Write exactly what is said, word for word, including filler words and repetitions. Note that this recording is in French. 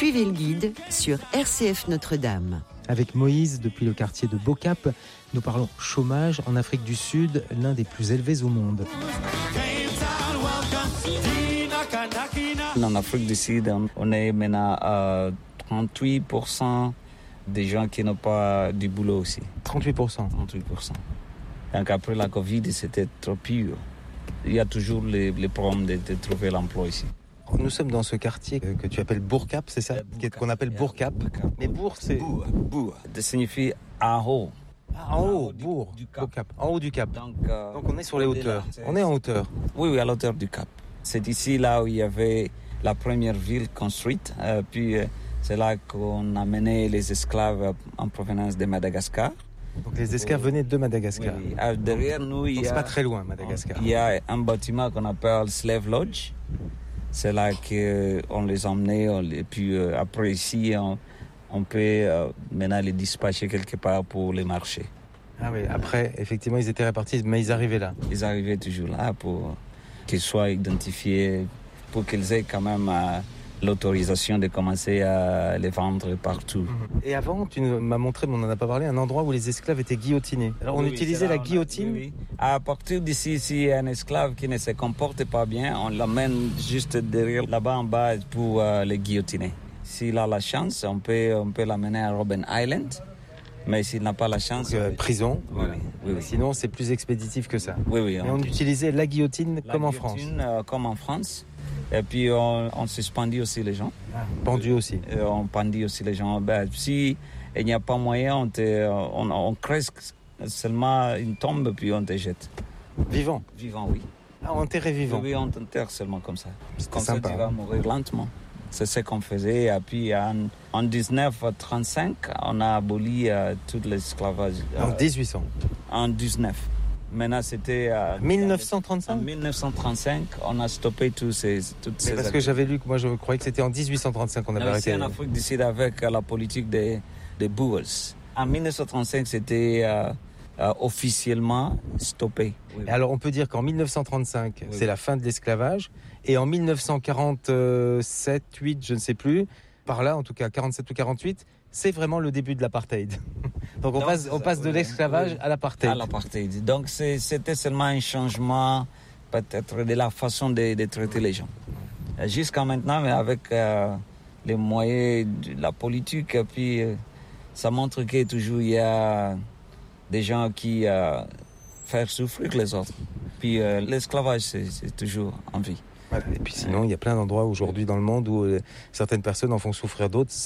Suivez le guide sur R C F Notre-Dame. Avec Moïse, depuis le quartier de Bocap, nous parlons chômage en Afrique du Sud, l'un des plus élevés au monde. En Afrique du Sud, on est maintenant à trente-huit pour cent des gens qui n'ont pas du boulot aussi. trente-huit pour cent trente-huit pour cent. Donc après la Covid, c'était trop pire. Il y a toujours les, les problèmes de, de trouver l'emploi ici. Nous sommes dans ce quartier que tu appelles Bourkap, c'est ça, Bourkap. qu'on appelle Bourkap. Mais Bourg, c'est Bourg, Bourg. Ça signifie en haut. Ah, en haut, du- Bourg, du Cap. Bourkap, en haut du Cap. Donc, euh, Donc on est sur les là, hauteurs. c'est- On est en hauteur. Oui, oui, à la hauteur du Cap. C'est ici là où il y avait la première ville construite. Euh, puis euh, c'est là qu'on a mené les esclaves en provenance de Madagascar. Donc les esclaves venaient de Madagascar. Oui, oui. Euh, derrière nous, il Donc y c'est a, pas très loin, Madagascar. il y a un bâtiment qu'on appelle Slave Lodge. C'est là qu'on les emmenait. on les- Et puis euh, après ici, on, on peut euh, maintenant les dispatcher quelque part pour les marchés. Ah oui, après, effectivement, ils étaient répartis, mais ils arrivaient là. Ils arrivaient toujours là pour qu'ils soient identifiés, pour qu'ils aient quand même euh, l'autorisation de commencer à les vendre partout. Et avant, tu nous- m'as montré, mais on n'en a pas parlé, un endroit où les esclaves étaient guillotinés. Alors on Oui, utilisait c'est là, la on a- guillotine. oui, oui. À partir d'ici, s'il y a un esclave qui ne se comporte pas bien, on l'amène juste derrière, là-bas en bas, pour euh, le guillotiner. S'il a la chance, on peut, on peut l'amener à Robben Island. Mais s'il n'a pas la chance... Euh, on- prison. Oui, Voilà. oui, oui, oui. Sinon, c'est plus expéditif que ça. Oui, oui, Mais on utilisait la guillotine la comme en France. guillotine, euh, comme en France. Et puis, on, on suspendit aussi les gens. Pendu aussi. Et on pendit aussi les gens. Ben, si il n'y a pas moyen, on, te, on, on crée seulement une tombe, puis on te jette. Vivant. Vivant, oui. Ah, enterré vivant. Oui, on t'enterre seulement comme ça. C'était Comme ça, sympa, tu vas hein. mourir lentement. C'est ce qu'on faisait. Et puis, en, en dix-neuf trente-cinq, on a aboli euh, tout l'esclavage. euh, En dix-huit cents. en dix-neuf. Maintenant, c'était... euh, mille neuf cent En trente-cinq. mille neuf cent trente-cinq, on a stoppé tous ces, toutes Mais ces parce que j'avais lu que moi je croyais que c'était en dix-huit cent trente-cinq qu'on avait Non, ici arrêté. en Afrique du Sud avec euh, la politique des, des Boers. En mille neuf cent trente-cinq, c'était euh, euh, officiellement stoppé. Oui. Et alors on peut dire qu'en mille neuf cent trente-cinq, Oui. c'est la fin de l'esclavage. Et en mille neuf cent quarante-sept, huit, je ne sais plus, par là en tout cas, quarante-sept ou quarante-huit, c'est vraiment le début de l'apartheid. Donc on Donc, passe, c'est on ça, passe de oui, l'esclavage oui. à l'apartheid. À l'apartheid. Donc c'est- c'était seulement un changement peut-être de la façon de, de traiter les gens. Euh, Jusqu'à maintenant, mais avec euh, les moyens de la politique, et puis euh, ça montre que toujours il y a des gens qui euh, font souffrir les autres. Puis euh, l'esclavage, c'est c'est toujours en vie. Voilà. Et puis sinon, il y a plein d'endroits aujourd'hui dans le monde où euh, certaines personnes en font souffrir d'autres.